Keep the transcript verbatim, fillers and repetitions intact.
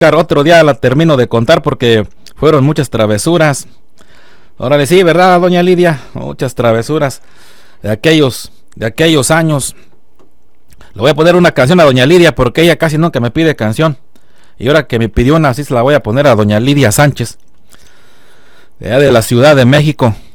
Otro día la termino de contar porque fueron muchas travesuras. Órale, sí, ¿verdad, doña Lidia? Muchas travesuras de aquellos, de aquellos años. Le voy a poner una canción a doña Lidia porque ella casi nunca me pide canción. Y ahora que me pidió una, así se la voy a poner a doña Lidia Sánchez, de, de la Ciudad de México.